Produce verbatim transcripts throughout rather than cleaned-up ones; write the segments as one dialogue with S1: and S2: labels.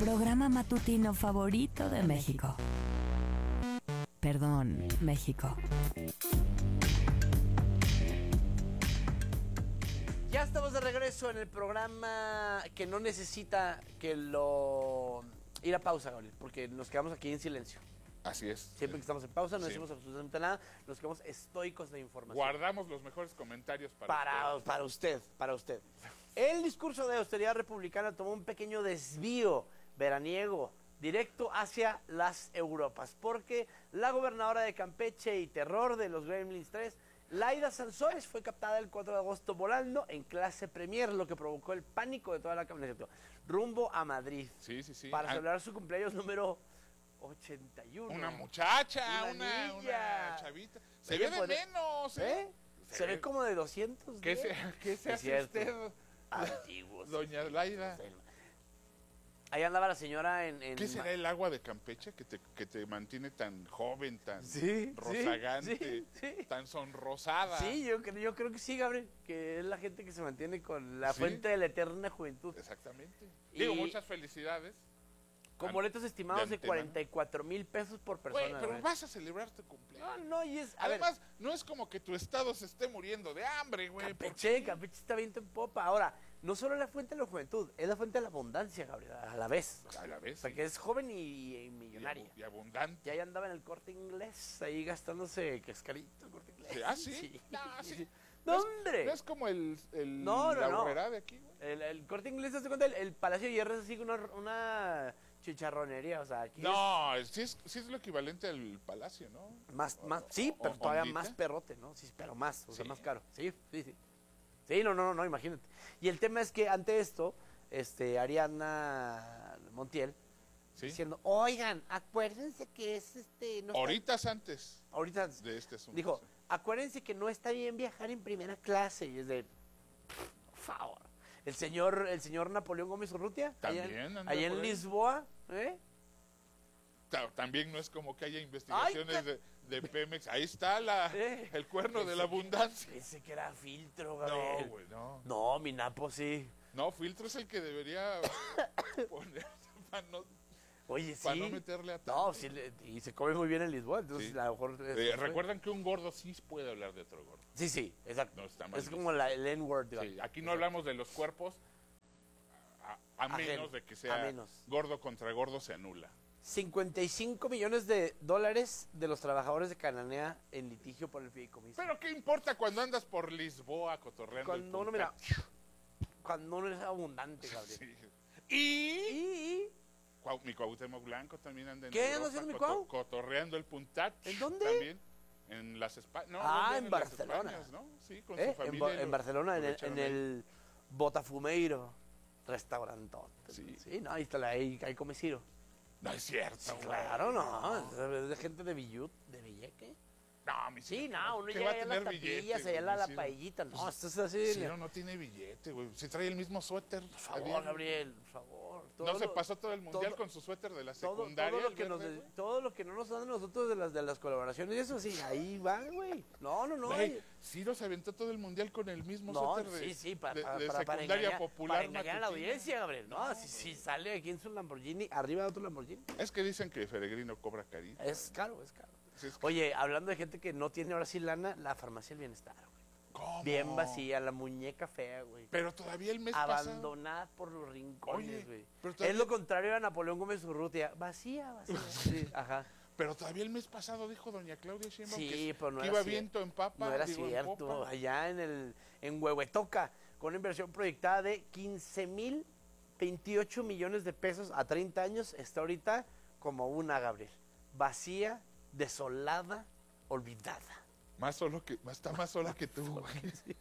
S1: programa matutino favorito de México. Perdón, México.
S2: Ya estamos de regreso en el programa que no necesita que lo... ir a pausa, Gabriel, porque nos quedamos aquí en silencio.
S3: Así es.
S2: Siempre que estamos en pausa no
S3: Sí.
S2: decimos absolutamente nada, nos quedamos estoicos de información.
S3: Guardamos los mejores comentarios para,
S2: Para,
S3: usted.
S2: para usted, para usted. El discurso de austeridad republicana tomó un pequeño desvío veraniego directo hacia las Europas, porque la gobernadora de Campeche y terror de los Gremlins tres, Laida Sansores, fue captada el cuatro de agosto volando en clase premier, lo que provocó el pánico de toda la camioneta, rumbo a Madrid.
S3: Sí, sí, sí.
S2: Para
S3: Ah,
S2: celebrar su cumpleaños número ochenta y uno.
S3: Una muchacha,
S2: Una
S3: una,
S2: niña.
S3: una chavita. Se
S2: Ella
S3: ve de
S2: podría-
S3: menos,
S2: ¿Eh?
S3: ¿eh?
S2: Se ve como de doscientos.
S3: ¿Qué se, qué se
S2: Es
S3: hace
S2: cierto.
S3: usted,
S2: Antiguos.
S3: doña Laida?
S2: Ahí andaba la señora en... en
S3: ¿Qué será el agua de Campeche que te, que te mantiene tan joven, tan
S2: Sí,
S3: rozagante,
S2: sí, sí.
S3: tan sonrosada?
S2: Sí, yo, cre- yo creo que sí, Gabriel, que es la gente que se mantiene con la
S3: Sí.
S2: fuente de la eterna juventud.
S3: Exactamente.
S2: Y-
S3: Digo, muchas felicidades.
S2: Con
S3: An-
S2: boletos estimados de
S3: antemano.
S2: cuarenta y cuatro mil pesos por persona.
S3: Güey, pero
S2: Gabriel.
S3: vas a celebrar tu cumpleaños.
S2: No, no, y es... A
S3: Además,
S2: ver,
S3: no es como que tu estado se esté muriendo de hambre, güey.
S2: Campeche, Campeche está viento en popa. Ahora, no solo es la fuente de la juventud, es la fuente de la abundancia, Gabriel, a la vez.
S3: porque a la vez.
S2: O sea,
S3: sí.
S2: que es joven y, y
S3: Y
S2: millonaria.
S3: abu- Y abundante.
S2: Ya ahí andaba en el Corte Inglés, ahí gastándose cascarito el Corte Inglés.
S3: Sí, ¿ah, sí? No, sí.
S2: ¡No,
S3: No es-
S2: hombre!
S3: No es como el, el
S2: No, no,
S3: la
S2: no.
S3: Aurrera de aquí, güey.
S2: El, el Corte Inglés, ¿te das cuenta? El, el Palacio de Hierro es así una, una chicharronería, o sea, aquí
S3: No, sí es, sí es lo equivalente al palacio, ¿no?
S2: es más,
S3: O-
S2: más, sí,
S3: o-
S2: pero
S3: o
S2: todavía
S3: ondita.
S2: más perrote, ¿no? Sí, pero más, o sea,
S3: Sí.
S2: más caro. Sí, sí, sí. Sí, no, no, no, no, imagínate. Y el tema es que ante esto, este, Ariana Montiel,
S3: Sí.
S2: diciendo, oigan, acuérdense que es este... No está-
S3: Horitas antes
S2: ahorita
S3: de este asunto.
S2: dijo,
S3: sí.
S2: acuérdense que no está bien viajar en primera clase. Y es de, por favor. El señor, el señor Napoleón Gómez Urrutia, allá
S3: También
S2: en,
S3: anda
S2: allá en
S3: por ahí.
S2: Lisboa, ¿eh?
S3: Ta- También no es como que haya investigaciones
S2: Ay,
S3: de, de Pemex. Ahí está la,
S2: Eh,
S3: el cuerno de la
S2: ese que-
S3: abundancia.
S2: Ese que era filtro,
S3: No,
S2: Gabriel.
S3: güey, no.
S2: No, mi Napo sí.
S3: No, filtro es el que debería ponerse para no,
S2: Oye,
S3: pa'
S2: sí.
S3: no meterle a
S2: No,
S3: tanto.
S2: sí, le- y se come muy bien en Lisboa, entonces
S3: Sí.
S2: a lo mejor... eso
S3: Eh,
S2: fue.
S3: Recuerdan que un gordo sí puede hablar de otro gordo.
S2: Sí, sí, exacto.
S3: No está mal
S2: es
S3: visto.
S2: como la, el N-word, digamos.
S3: Sí, aquí no hablamos de los cuerpos, a, a
S2: Ajeno,
S3: menos de que
S2: a
S3: sea
S2: menos.
S3: gordo contra gordo se anula.
S2: cincuenta y cinco millones de dólares de los trabajadores de Cananea en litigio por el fideicomiso.
S3: Pero ¿qué importa cuando andas por Lisboa cotorreando el
S2: Cuando uno,
S3: punta?
S2: mira, cuando uno es abundante, Gabriel.
S3: Sí. Y
S2: Y,
S3: Cuau- mi Cuauhtémoc Blanco también anda en
S2: ¿Qué
S3: Europa
S2: anda haciendo mi
S3: coto-
S2: Cuau?
S3: cotorreando el Puntach.
S2: ¿En dónde?
S3: También. En las Españas. No,
S2: Ah,
S3: no,
S2: en
S3: las
S2: Barcelona.
S3: Españas, ¿no? Sí, con
S2: ¿eh?
S3: su
S2: en,
S3: familia.
S2: Bo-
S3: y
S2: en
S3: lo-
S2: Barcelona, en
S3: lo
S2: el,
S3: echaron
S2: en
S3: ahí.
S2: el Botafumeiro restaurante.
S3: Sí.
S2: Sí, no, ahí está la, ahí, ahí come Ciro.
S3: No es cierto,
S2: Sí,
S3: güey.
S2: claro, no, es de gente de Villut, de Villeque.
S3: No, mi
S2: Sí,
S3: Ciro,
S2: no, uno
S3: ¿qué
S2: llega
S3: va a
S2: allá a las
S3: tener billete,
S2: tapillas, allá
S3: güey,
S2: a la,
S3: mi
S2: la
S3: Ciro?
S2: paellita. No, esto es así.
S3: Ciro no tiene billete, güey. Se trae el mismo suéter.
S2: Por favor, Gabriel, por favor. Todo
S3: No se
S2: lo-
S3: pasó todo el mundial
S2: todo-
S3: con su suéter de la
S2: todo,
S3: secundaria.
S2: todo, lo
S3: el
S2: que nos,
S3: verde, güey.
S2: todo lo que no nos dan a nosotros de las, de las colaboraciones y eso, sí, ahí va, güey. No, no, no.
S3: Güey,
S2: ahí-
S3: Ciro se aventó todo el mundial con el mismo
S2: No,
S3: suéter de,
S2: sí, sí, para,
S3: de-
S2: para,
S3: de
S2: para, para
S3: secundaria
S2: engañar,
S3: popular
S2: para engañar a la
S3: matutina.
S2: audiencia, Gabriel. No, sí, sí, sale aquí en su Lamborghini, arriba de otro Lamborghini.
S3: Es que dicen que Peregrino cobra carísimo.
S2: Es caro, es caro.
S3: Sí, es que-
S2: Oye, hablando de gente que no tiene ahora sí lana, la farmacia del bienestar, güey.
S3: ¿Cómo?
S2: Bien vacía, la muñeca fea, güey.
S3: Pero todavía el mes pasado.
S2: Abandonada por los rincones,
S3: Oye,
S2: güey.
S3: pero todavía-
S2: Es lo contrario a Napoleón Gómez Urrutia. Vacía, vacía. Sí, ajá.
S3: Pero todavía el mes pasado dijo doña Claudia Sheinbaum
S2: Sí,
S3: que,
S2: pero no
S3: que
S2: era
S3: iba
S2: cier-
S3: viento en papa.
S2: No era
S3: digo, en
S2: cierto.
S3: popa.
S2: Allá en el en Huehuetoca, con una inversión proyectada de quince mil veintiocho millones de pesos a treinta años, está ahorita como una, Gabriel. Vacía, desolada, olvidada.
S3: Más solo que, está más sola que tú, güey.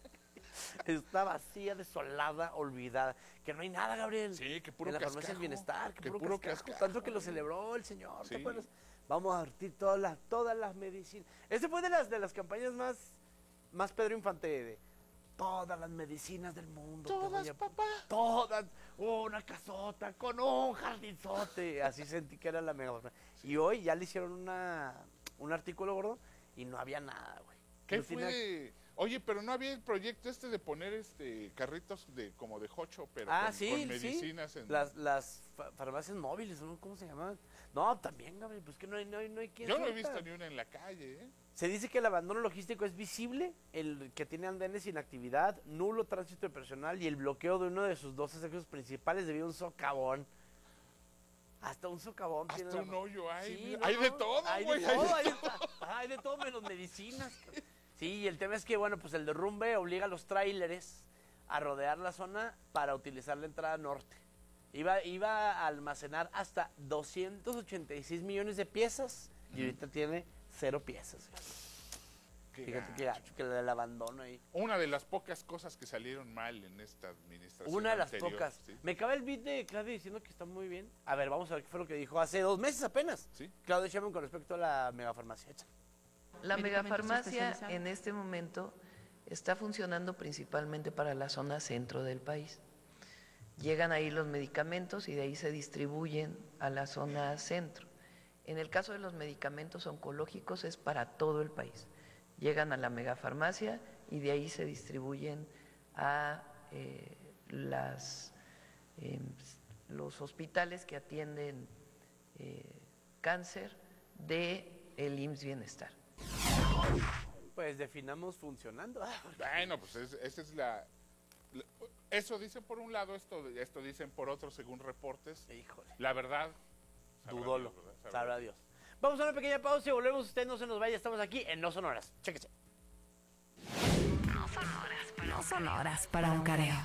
S2: Está vacía, desolada, olvidada. Que no hay nada, Gabriel.
S3: Sí, que puro
S2: en la farmacia
S3: cascajo.
S2: del bienestar, que,
S3: Que
S2: puro,
S3: puro
S2: cascajo.
S3: cascajo,
S2: Tanto que lo
S3: güey.
S2: celebró el señor, ¿te
S3: Sí.
S2: acuerdas? Vamos a vertir todas las, todas las medicinas. Este fue de las de las campañas más, más Pedro Infante de todas las medicinas del mundo. te
S3: Todas,
S2: voy a-
S3: papá.
S2: Todas, una casota con un jardinzote. Así sentí que era la mejor. Y hoy ya le hicieron una, un artículo gordo y no había nada, güey.
S3: ¿Qué
S2: No
S3: fue
S2: tenía-
S3: de, Oye, pero no había el proyecto este de poner este carritos de como de jocho, pero
S2: Ah,
S3: con,
S2: sí,
S3: con
S2: sí.
S3: medicinas en...
S2: Las, las fa- farmacias móviles, ¿no? ¿Cómo se llaman? No, también, Gabriel, pues que no hay, no hay, no hay quien
S3: Yo no he
S2: surta.
S3: visto ni una en la calle, ¿eh?
S2: Se dice que el abandono logístico es visible, el que tiene andenes sin actividad, nulo tránsito de personal y el bloqueo de uno de sus dos accesos principales debido a un socavón. Hasta un socavón tiene
S3: Hasta
S2: la-
S3: un hoyo hay.
S2: Sí,
S3: mira,
S2: no,
S3: hay de
S2: no,
S3: todo,
S2: hay
S3: güey.
S2: de todo, hay de, ajá, hay de todo menos medicinas. Sí, y el tema es que, bueno, pues el derrumbe obliga a los tráileres a rodear la zona para utilizar la entrada norte. Iba, iba a almacenar hasta doscientos ochenta y seis millones de piezas y ahorita tiene cero piezas.
S3: Qué
S2: Fíjate
S3: gacho.
S2: qué gacho, que el abandono ahí.
S3: Una de las pocas cosas que salieron mal en esta administración
S2: Una de las
S3: anterior,
S2: pocas.
S3: ¿sí?
S2: Me cabe el beat de Claudia diciendo que está muy bien. A ver, vamos a ver qué fue lo que dijo hace dos meses apenas.
S3: ¿Sí?
S2: Claudia Sheinbaum con respecto a la megafarmacia. Échale.
S4: La
S5: Medicamentos
S4: megafarmacia
S5: especializados.
S4: en este momento está funcionando principalmente para la zona centro del país. Llegan ahí los medicamentos y de ahí se distribuyen a la zona centro. En el caso de los medicamentos oncológicos es para todo el país. Llegan a la megafarmacia y de ahí se distribuyen a eh, las, eh, los hospitales que atienden eh, cáncer de el I M S S Bienestar.
S2: Pues definamos funcionando.
S3: Bueno, pues es- esa es la, la- Eso dicen por un lado, esto, esto dicen por otro, según reportes.
S2: Híjole.
S3: La verdad, sabrá
S2: Dudolo.
S3: Dios, ¿verdad? Sabrá
S2: Sabrá Dios. Vamos a una pequeña pausa y volvemos. Usted no se nos vaya. Estamos aquí en No Son Horas. Chéquese.
S1: No son horas para un careo.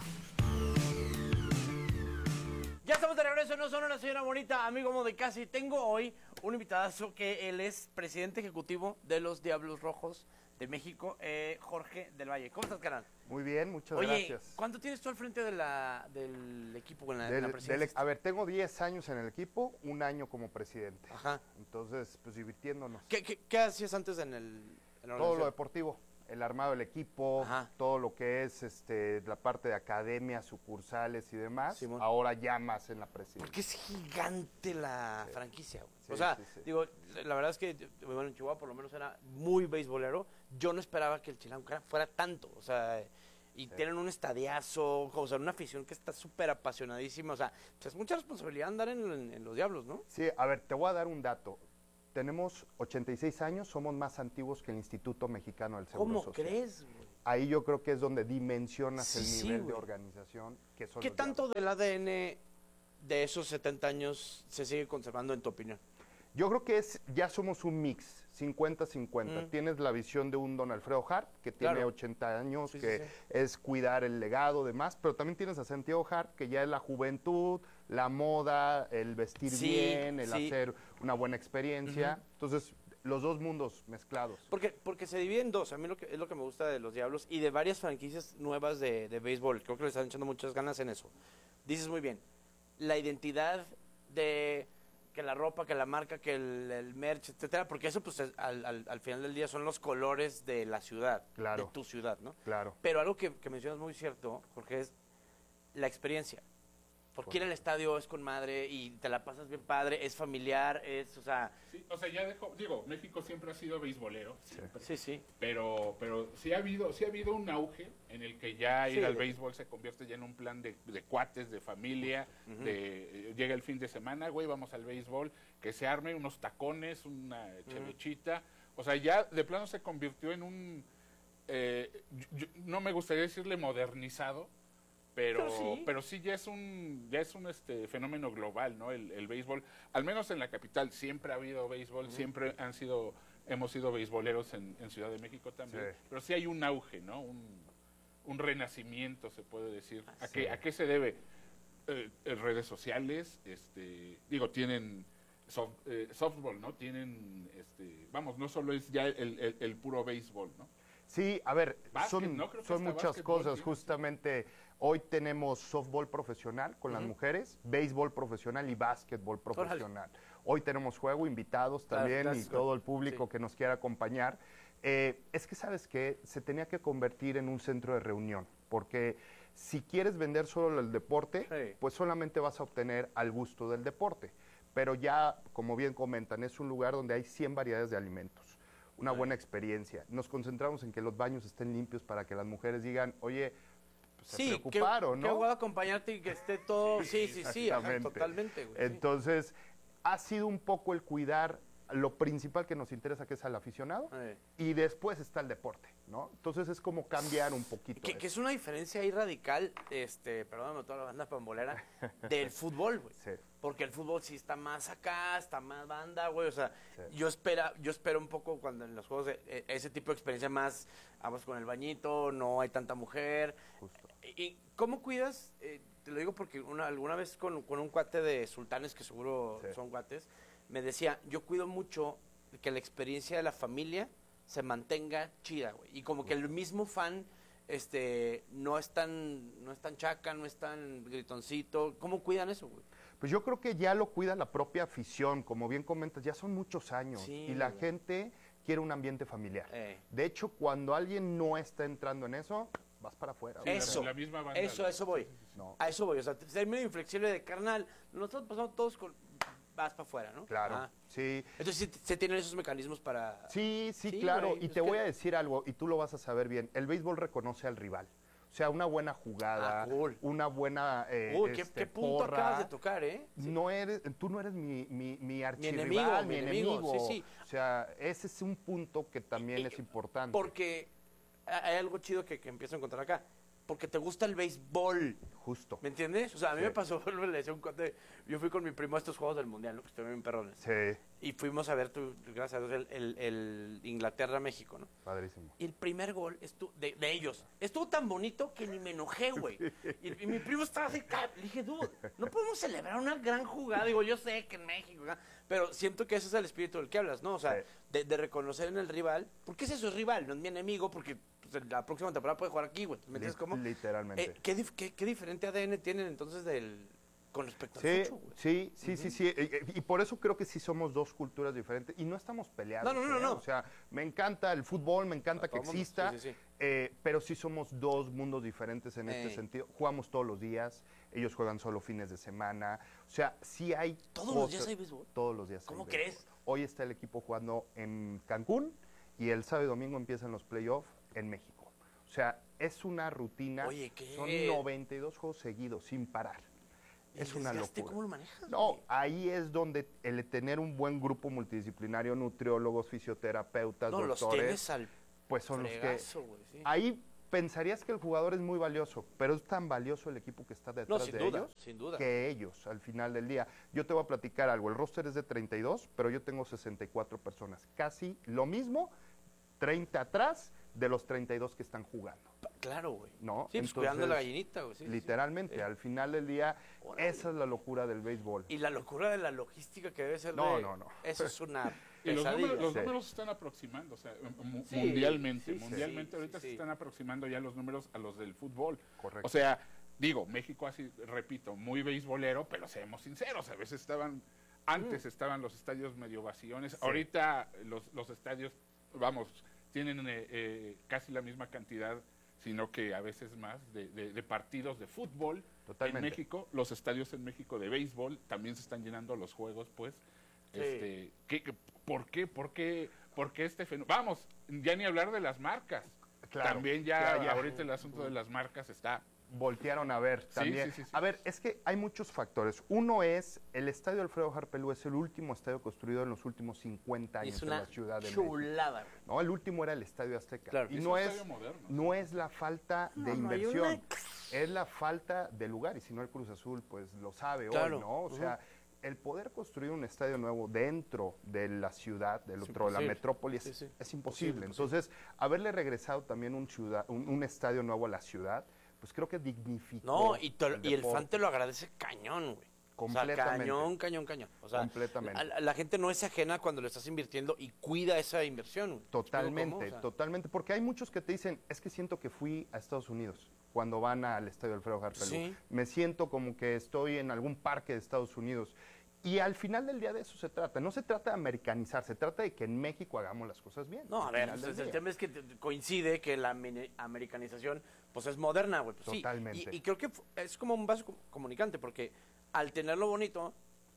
S2: Ya estamos de regreso en No Son Horas, señora bonita, amigo como de casa. Y tengo hoy un invitadazo que él es presidente ejecutivo de los Diablos Rojos de México, eh, Jorge del Valle. ¿Cómo estás, canal?
S6: Muy bien, muchas
S2: Oye,
S6: gracias.
S2: ¿cuánto tienes tú al frente de la, del equipo con la, en
S6: Del-
S2: la
S6: del-
S2: presidencia?
S6: a ver, tengo diez años en el equipo, un año como presidente.
S2: Ajá.
S6: Entonces, pues divirtiéndonos.
S2: ¿Qué, qué, qué hacías antes en, el, en la
S6: Todo lo
S2: organización?
S6: deportivo, el armado del equipo,
S2: Ajá.
S6: todo lo que es este, la parte de academias, sucursales y demás.
S2: Simón.
S6: Ahora ya más en la presidencia.
S2: Porque es gigante la
S6: Sí.
S2: franquicia, güey.
S6: Sí,
S2: O sea,
S6: sí, sí.
S2: digo, la verdad es que, bueno, en Chihuahua por lo menos era muy beisbolero. Yo no esperaba que el Chilango fuera tanto, o sea, y
S6: Sí.
S2: tienen un estadiazo, o sea, una afición que está súper apasionadísima. O sea, pues es mucha responsabilidad andar en, en- en los Diablos, ¿no?
S6: Sí, a ver, te voy a dar un dato. Tenemos ochenta y seis años, somos más antiguos que el Instituto Mexicano del Seguro
S2: ¿Cómo
S6: Social.
S2: crees, güey?
S6: Ahí yo creo que es donde dimensionas
S2: Sí,
S6: el
S2: sí,
S6: nivel de
S2: güey.
S6: organización que son
S2: ¿Qué
S6: los
S2: tanto
S6: Diablos.
S2: del A D N de esos setenta años se sigue conservando, en tu opinión?
S6: Yo creo que es ya somos un mix, cincuenta cincuenta.
S2: Mm.
S6: Tienes la visión de un Don Alfredo Hart, que tiene
S2: Claro.
S6: ochenta años,
S2: Sí, sí,
S6: que
S2: sí.
S6: es cuidar el legado, demás, pero también tienes a Santiago Hart, que ya es la juventud, la moda, el vestir
S2: Sí,
S6: bien, el
S2: sí.
S6: hacer una buena experiencia. Entonces, los dos mundos mezclados.
S2: Porque, porque se divide en dos. A mí lo que, es lo que me gusta de los Diablos y de varias franquicias nuevas de, de béisbol. Creo que le están echando muchas ganas en eso. Dices muy bien. La identidad de que la ropa, que la marca, que el, el merch, etcétera. Porque eso, pues, es- al, al, al final del día son los colores de la ciudad.
S6: Claro.
S2: De tu ciudad, ¿no?
S6: Claro.
S2: Pero algo que, que mencionas muy cierto, Jorge, es la experiencia. Porque ir al estadio es con madre y te la pasas bien padre, es familiar, es, o sea...
S3: Sí, o sea, ya dejó, digo, México siempre ha sido beisbolero, siempre.
S2: Sí, sí.
S3: Pero, pero sí ha habido, sí ha habido un auge en el que ya
S2: Sí,
S3: ir al
S2: de-
S3: béisbol se convierte ya en un plan de, de cuates, de familia, de eh, llega el fin de semana, güey, vamos al béisbol, que se arme unos tacones, una chevechita, o sea, ya de plano se convirtió en un, eh, yo- yo- no me gustaría decirle modernizado, pero,
S2: Pero sí.
S3: pero sí ya es un, ya es un este fenómeno global, ¿no? El, el béisbol, al menos en la capital siempre ha habido béisbol, siempre han sido, hemos sido beisboleros en, en Ciudad de México también,
S6: Sí.
S3: pero sí hay un auge, ¿no? Un, un renacimiento, se puede decir. ¿A
S6: Sí.
S3: qué, a qué se debe? Eh, eh, redes sociales, este, digo, tienen soft- eh, softball, ¿no? Tienen, este, vamos, no solo es ya el, el- el puro béisbol, ¿no?
S6: Sí, a ver,
S3: Básquet,
S6: son,
S3: ¿no? Creo que
S6: son
S3: hasta
S6: muchas
S3: básquetbol
S6: cosas.
S3: tiene.
S6: Justamente hoy tenemos softball profesional con las mujeres, béisbol profesional y básquetbol profesional. Hoy tenemos juego, invitados
S2: Claro,
S6: también y
S2: clásico.
S6: todo el público
S2: Sí.
S6: que nos quiera acompañar. Eh, es que, ¿sabes qué? Se tenía que convertir en un centro de reunión, porque si quieres vender solo el deporte,
S2: Sí.
S6: pues solamente vas a obtener al gusto del deporte. Pero ya, como bien comentan, es un lugar donde hay cien variedades de alimentos. una buena experiencia. Nos concentramos en que los baños estén limpios para que las mujeres digan, oye, pues, se
S2: Sí, qué,
S6: preocuparon,
S2: qué
S6: ¿no?
S2: guay acompañarte y que esté todo... Sí, sí, sí, ajá,
S6: Exactamente.
S2: totalmente, güey. sí.
S6: Entonces, ha sido un poco el cuidar lo principal que nos interesa, que es al aficionado,
S2: Eh.
S6: y después está el deporte, ¿no? Entonces es como cambiar un poquito.
S2: Que,
S6: eso.
S2: que es una diferencia ahí radical, este, perdóname toda la banda pambolera, del fútbol, güey.
S6: Sí.
S2: Porque el fútbol sí está más acá, está más banda, güey. O sea,
S6: Sí.
S2: yo espera, yo espero un poco cuando en los juegos de- eh, ese tipo de experiencia más, vamos con el bañito, no hay tanta mujer.
S6: Justo.
S2: ¿Y, y cómo cuidas? Eh, te lo digo porque una, alguna vez con, con un cuate de sultanes, que seguro
S6: Sí.
S2: son cuates, me decía, yo cuido mucho que la experiencia de la familia se mantenga chida, güey. Y como que el mismo fan este no es tan no es tan chaca, no es tan gritoncito. ¿Cómo cuidan eso, güey?
S6: Pues yo creo que ya lo cuida la propia afición, como bien comentas, ya son muchos años
S2: Sí,
S6: y la
S2: güey.
S6: gente quiere un ambiente familiar.
S2: Eh.
S6: De hecho, cuando alguien no está entrando en eso, vas para afuera.
S3: Sí,
S6: güey.
S3: la-
S2: Eso,
S3: la misma banda.
S2: eso, a eso voy.
S6: No.
S2: A eso voy. O sea, ser medio inflexible de carnal. Nosotros pasamos todos con vas para afuera, ¿no?
S6: Claro,
S2: Ah.
S6: sí.
S2: Entonces sí, se tienen esos mecanismos para...
S6: Sí, sí,
S2: Sí,
S6: claro.
S2: güey,
S6: y
S2: es
S6: te
S2: que-
S6: voy a decir algo, y tú lo vas a saber bien. El béisbol reconoce al rival. O sea, una buena jugada,
S2: Ah, cool.
S6: una buena eh,
S2: Uy, qué,
S6: este,
S2: qué punto
S6: porra.
S2: acabas de tocar, ¿eh? Sí.
S6: No eres, tú no eres mi, mi, mi archirrival,
S2: enemigo,
S6: mi
S2: mi
S6: enemigo.
S2: enemigo, sí, sí.
S6: O sea, ese es un punto que también
S2: Y-
S6: es importante.
S2: Porque hay algo chido que, que empiezo a encontrar acá. Porque te gusta el béisbol.
S6: Justo.
S2: ¿Me entiendes? O sea, a mí
S6: Sí.
S2: me pasó, le decía un cuate, yo fui con mi primo a estos Juegos del Mundial, ¿no? Que estuvieron bien perrones.
S6: Sí,
S2: Y fuimos a ver, tu, gracias a Dios, el, el- el Inglaterra-México, ¿no?
S6: padrísimo.
S2: Y el primer gol estuvo, de, de ellos estuvo tan bonito que ni me enojé, güey. Y, y mi primo estaba así, ca- le dije, dude, no podemos celebrar una gran jugada. Digo, yo sé que en México, ¿no? Pero siento que ese es el espíritu del que hablas, ¿no? O sea,
S6: Sí.
S2: de, de reconocer en el rival, porque es eso, es rival, no es mi enemigo, porque pues, la próxima temporada puede jugar aquí, güey. ¿Me entiendes
S6: Li-
S2: cómo?
S6: Literalmente.
S2: Eh, ¿qué, dif- qué- qué diferente A D N tienen entonces del con respecto al
S6: Sí,
S2: fucho, güey?
S6: sí, sí, sí, sí. Y, y por eso creo que sí somos dos culturas diferentes y no estamos peleados.
S2: No, no, no,
S6: ¿eh?
S2: no.
S6: O sea, me encanta el fútbol, me encanta
S2: A
S6: que
S2: todo mundo,
S6: exista,
S2: sí, sí, sí.
S6: eh, pero sí somos dos mundos diferentes en este
S2: Ey.
S6: sentido. Jugamos todos los días, ellos juegan solo fines de semana. O sea, sí hay
S2: ¿Todos los
S6: cosas-
S2: días hay béisbol?
S6: Todos los días hay
S2: ¿Cómo
S6: béisbol.
S2: crees?
S6: Hoy está el equipo jugando en Cancún y el sábado y domingo empiezan los playoffs en México. O sea, es una rutina.
S2: Oye, ¿qué?
S6: Son noventa y dos juegos seguidos, sin parar.
S2: ¿El
S6: Es una
S2: desgaste
S6: locura.
S2: cómo lo manejas?
S6: No,
S2: güey?
S6: ahí es donde el tener un buen grupo multidisciplinario, nutriólogos, fisioterapeutas,
S2: No, los
S6: doctores,
S2: tienes al
S6: pues son los que...
S2: fregazo, güey, sí.
S6: Ahí pensarías que el jugador es muy valioso, pero es tan valioso el equipo que está detrás
S2: No, sin
S6: de
S2: duda,
S6: ellos
S2: sin duda.
S6: que ellos al final del día. Yo te voy a platicar algo, el roster es de treinta y dos, pero yo tengo sesenta y cuatro personas, casi lo mismo, treinta atrás de los treinta y dos que están jugando.
S2: Claro, güey.
S6: ¿No?
S2: Sí, pues cuidando la
S6: Entonces,
S2: gallinita, güey. sí, sí, sí.
S6: Literalmente,
S2: Sí.
S6: al final del día,
S2: Órale.
S6: esa es la locura del béisbol.
S2: Y la locura de la logística que debe ser
S6: No,
S2: de-
S6: no, no.
S2: Eso es una
S3: Y los
S2: pesadilla.
S3: números, los
S6: Sí.
S3: números se están aproximando, o sea, mu-
S2: Sí,
S3: mundialmente,
S2: sí, sí,
S3: mundialmente
S2: sí,
S3: ahorita
S2: sí,
S3: se
S2: sí.
S3: están aproximando ya los números a los del fútbol.
S6: Correcto.
S3: O sea, digo, México así, repito, muy beisbolero, pero seamos sinceros, a veces estaban, antes
S2: Mm.
S3: estaban los estadios medio vacíos, ahorita los, los estadios, vamos, tienen eh, eh, casi la misma cantidad, sino que a veces más, de, de- de partidos de fútbol
S6: Totalmente.
S3: en México. Los estadios en México de béisbol también se están llenando los juegos, pues.
S2: Sí.
S3: Este, ¿qué- qué- ¿Por qué? ¿Por qué? ¿Por qué este fenómeno? Vamos, ya ni hablar de las marcas.
S6: Claro,
S3: También ya,
S6: ya, ya.
S3: ahorita el asunto de las marcas está...
S6: Voltearon a ver también.
S3: sí, sí, sí.
S6: A ver, es que hay muchos factores. Uno es, el estadio Alfredo Harpelú es el último estadio construido en los últimos cincuenta
S2: Y
S6: años
S2: es
S6: en
S2: una
S6: la Ciudad de México.
S2: chulada, güey.
S6: No, el último era el Estadio Azteca.
S2: Claro.
S6: Y
S3: Es
S6: no
S3: un
S6: es,
S3: estadio moderno.
S6: no es la falta de
S2: No, no, hay
S6: inversión,
S2: una-
S6: es la falta de lugar. Y si no, el Cruz Azul, pues lo sabe
S2: Claro.
S6: hoy, ¿no? O sea, el poder construir un estadio nuevo dentro de la ciudad, del
S2: Es
S6: otro, de la
S2: imposible.
S6: metrópoli, es,
S2: Sí, sí.
S6: es imposible.
S2: Imposible,
S6: Entonces, haberle regresado también un, ciudad, un, un estadio nuevo a la ciudad, pues creo que dignificó.
S2: No, y, te- y el
S6: deporte.
S2: fan te lo agradece cañón, güey. O sea,
S6: Completamente.
S2: cañón, cañón, cañón. O sea,
S6: Completamente.
S2: La, la gente no es ajena cuando le estás invirtiendo y cuida esa inversión. güey. ¿Me explico
S6: Totalmente,
S2: cómo? O sea,
S6: totalmente. Porque hay muchos que te dicen, es que siento que fui a Estados Unidos cuando van al estadio Alfredo Harpelú.
S2: Sí.
S6: Me siento como que estoy en algún parque de Estados Unidos. Y al final del día de eso se trata. No se trata de americanizar, se trata de que en México hagamos las cosas bien.
S2: No, a
S6: al
S2: ver,
S6: final del
S2: pues, el
S6: día.
S2: tema es que te- coincide que la amene- americanización pues es moderna, güey. Pues, sí.
S6: Totalmente.
S2: Y, y creo que fu- es como un vaso com- comunicante, porque al tenerlo bonito,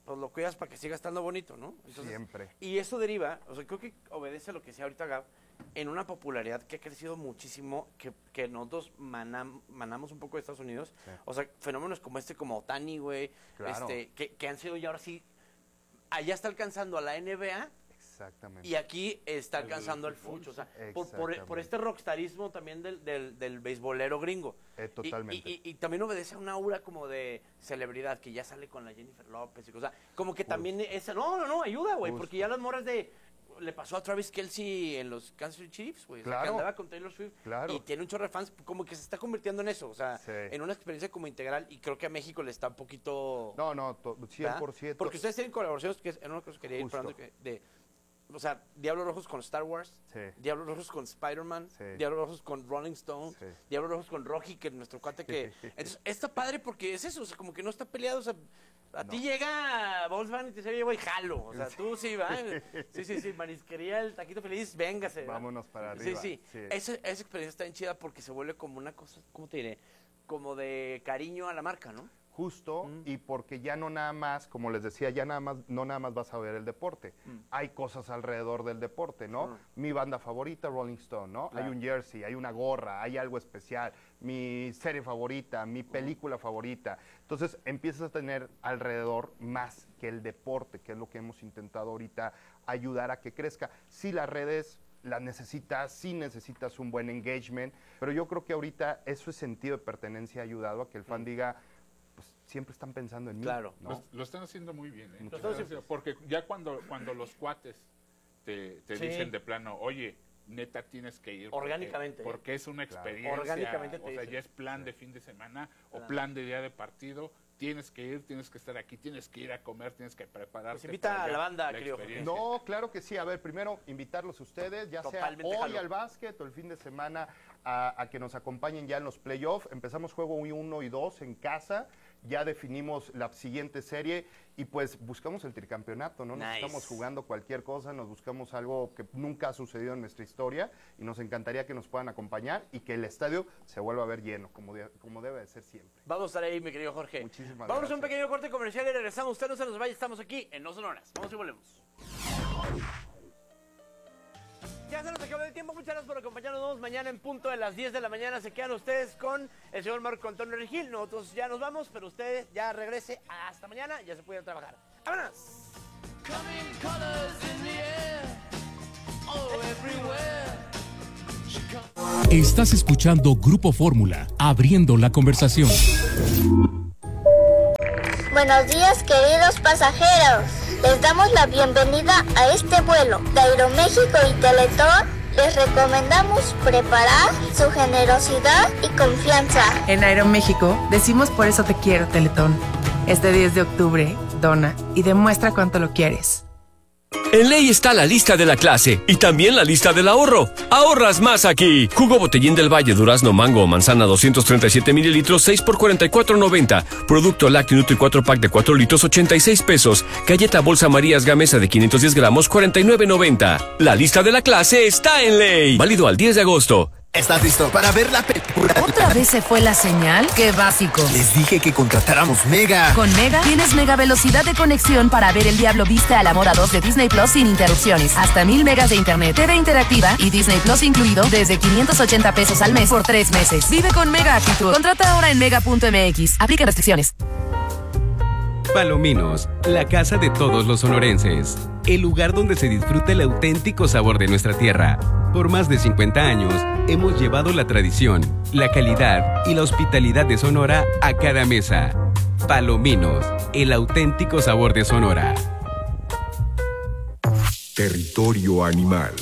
S2: pues lo cuidas para que siga estando bonito, ¿no? Entonces,
S6: Siempre.
S2: Y eso deriva, o sea, creo que obedece a lo que decía ahorita Gab, en una popularidad que ha crecido muchísimo, que, que nosotros manam, manamos un poco de Estados Unidos. Sí. O sea, fenómenos como este, como Otani, güey,
S6: claro.
S2: este, que, que han sido ya ahora sí, allá está alcanzando a la N B A.
S6: Exactamente.
S2: Y aquí está alcanzando el fucho, o sea, por, por, por este rockstarismo también del, del, del beisbolero gringo.
S6: Eh, totalmente.
S2: Y, y, y, y también obedece a una aura como de celebridad, que ya sale con la Jennifer López y cosas. Como que Justo. también esa, no, no, no, ayuda, güey, porque ya las morras de, le pasó a Travis Kelce en los Kansas City Chiefs, güey,
S6: claro.
S2: o sea, que andaba con Taylor Swift,
S6: claro.
S2: y tiene un chorro de fans, como que se está convirtiendo en eso, o sea, sí. en una experiencia como integral, y creo que a México le está un poquito...
S6: No, no, to, cien por ciento.
S2: ¿verdad? Porque ustedes tienen colaboraciones, que es en una cosa que quería ir hablando de... O sea, Diablos Rojos con Star Wars,
S6: sí.
S2: Diablos Rojos con Spider-Man,
S6: sí.
S2: Diablos Rojos con Rolling Stone, sí. Diablos Rojos con Rocky, que es nuestro cuate que... Entonces, está padre porque es eso, o sea, como que no está peleado, o sea, a no. ti llega Volkswagen y te dice, oye, jalo, o sea, tú sí, va, sí, sí, sí, marisquería, el taquito feliz, véngase.
S6: Vámonos
S2: ¿va?
S6: para arriba.
S2: Sí, sí, sí. Esa, esa experiencia está bien chida porque se vuelve como una cosa, ¿cómo te diré? Como de cariño a la marca, ¿no?
S6: Justo, mm. y porque ya no nada más, como les decía, ya nada más, no nada más vas a ver el deporte. Mm. Hay cosas alrededor del deporte, ¿no? Mm. Mi banda favorita, Rolling Stone, ¿no? Claro. Hay un jersey, hay una gorra, hay algo especial. Mi serie favorita, mi película mm. favorita. Entonces, empiezas a tener alrededor más que el deporte, que es lo que hemos intentado ahorita ayudar a que crezca. Sí, las redes... las necesitas, sí necesitas un buen engagement, pero yo creo que ahorita eso es sentido de pertenencia ha ayudado a que el fan diga, pues siempre están pensando en mí.
S2: Claro.
S6: ¿no?
S3: Lo, lo están haciendo muy bien, ¿eh?
S2: Lo
S3: haciendo, porque ya cuando, cuando los cuates te, te sí. dicen de plano, oye, neta tienes que ir.
S2: Orgánicamente.
S3: Porque, porque es una experiencia.
S2: Claro. Orgánicamente te
S3: o sea,
S2: dicen.
S3: ya es plan
S6: sí.
S3: de fin de semana
S2: claro.
S3: o plan de día de partido. Tienes que ir, tienes que estar aquí, tienes que ir a comer, tienes que prepararte.
S2: Pues invita a la banda, creo.
S6: No, claro que sí. A ver, primero invitarlos a ustedes, ya Totalmente sea hoy jalo. al básquet o el fin de semana, a, a que nos acompañen ya en los playoffs. Empezamos juego uno y dos en casa. Ya definimos la siguiente serie y pues buscamos el tricampeonato, ¿no? Nice. Nos estamos jugando cualquier cosa, nos buscamos algo que nunca ha sucedido en nuestra historia y nos encantaría que nos puedan acompañar y que el estadio se vuelva a ver lleno, como, de, como debe de ser siempre.
S2: Vamos a estar ahí, mi querido Jorge.
S6: Muchísimas
S2: Vamos
S6: gracias.
S2: a un pequeño corte comercial y regresamos. Usted no se nos vaya, estamos aquí en No Son Horas. Vamos y volvemos. Ya se nos acabó el tiempo, muchas gracias por acompañarnos. Nos vemos mañana en punto de las diez de la mañana. Se quedan ustedes con el señor Marco Antonio Regil. Nosotros ya nos vamos, pero usted ya regrese hasta mañana. Ya se pueden trabajar. ¡Vámonos!
S5: Estás escuchando Grupo Fórmula, abriendo la conversación.
S7: Buenos días, queridos pasajeros. Les damos la bienvenida a este vuelo de Aeroméxico y Teletón. Les recomendamos preparar su generosidad y confianza.
S8: En Aeroméxico decimos por eso te quiero, Teletón. Este diez de octubre, dona y demuestra cuánto lo quieres.
S9: En Ley está la lista de la clase y también la lista del ahorro. ¡Ahorras más aquí! Jugo Botellín del Valle, durazno, mango o manzana doscientos treinta y siete mililitros, seis por cuarenta y cuatro noventa. Producto Lácteo Nutri cuatro pack de cuatro litros, ochenta y seis pesos. Galleta Bolsa Marías Gamesa de quinientos diez gramos, cuarenta y nueve noventa. La lista de la clase está en Ley. Válido al diez de agosto.
S10: ¿Estás listo para ver la película?
S1: ¿Otra vez se fue la señal? ¡Qué básico!
S10: Les dije que contratáramos Mega.
S1: Con Mega tienes mega velocidad de conexión para ver El Diablo Viste a la Moda dos de Disney Plus sin interrupciones. Hasta mil megas de internet, T V interactiva y Disney Plus incluido desde quinientos ochenta pesos al mes por tres meses. Vive con Mega actitud. Contrata ahora en mega punto m x. Aplica restricciones.
S11: Palominos, la casa de todos los sonorenses. El lugar donde se disfruta el auténtico sabor de nuestra tierra. Por más de cincuenta años, hemos llevado la tradición, la calidad y la hospitalidad de Sonora a cada mesa. Palominos, el auténtico sabor de Sonora.
S12: Territorio animal.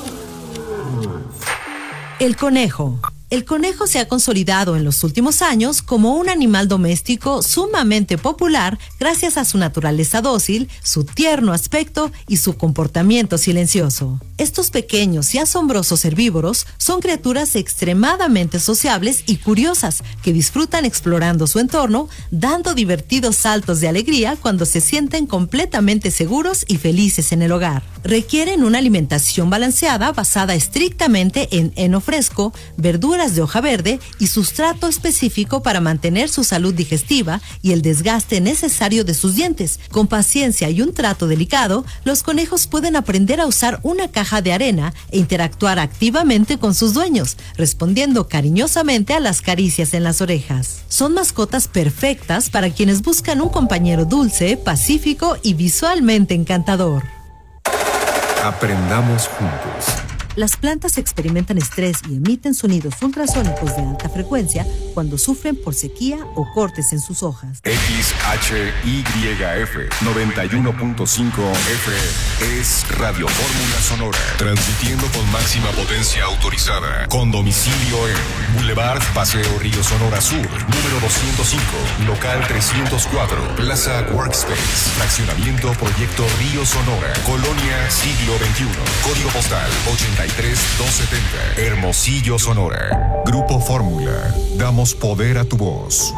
S13: El conejo. El conejo se ha consolidado en los últimos años como un animal doméstico sumamente popular gracias a su naturaleza dócil, su tierno aspecto y su comportamiento silencioso. Estos pequeños y asombrosos herbívoros son criaturas extremadamente sociables y curiosas que disfrutan explorando su entorno, dando divertidos saltos de alegría cuando se sienten completamente seguros y felices en el hogar. Requieren una alimentación balanceada basada estrictamente en heno fresco, verduras teras de hoja verde y sustrato específico para mantener su salud digestiva y el desgaste necesario de sus dientes. Con paciencia y un trato delicado, los conejos pueden aprender a usar una caja de arena e interactuar activamente con sus dueños, respondiendo cariñosamente a las caricias en las orejas. Son mascotas perfectas para quienes buscan un compañero dulce, pacífico y visualmente encantador.
S12: Aprendamos juntos.
S13: Las plantas experimentan estrés y emiten sonidos ultrasónicos de alta frecuencia cuando sufren por sequía o cortes en sus hojas.
S12: X H Y F noventa y uno punto cinco F es Radio Fórmula Sonora, transmitiendo con máxima potencia autorizada, con domicilio en Boulevard Paseo Río Sonora Sur, número doscientos cinco, local trescientos cuatro, Plaza Workspace, fraccionamiento Proyecto Río Sonora, Colonia Siglo veintiuno, código postal ochenta y tres mil doscientos setenta, Hermosillo, Sonora. Grupo Fórmula, damos poder a tu voz.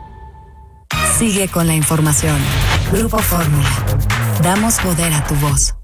S14: Sigue con la información. Grupo Fórmula, damos poder a tu voz.